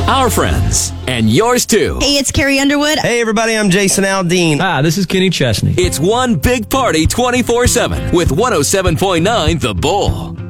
our friends, and yours too. Hey, it's Carrie Underwood. Hey, everybody, I'm Jason Aldean. Hi, this is Kenny Chesney. It's one big party 24/7 with 107.9 The Bull.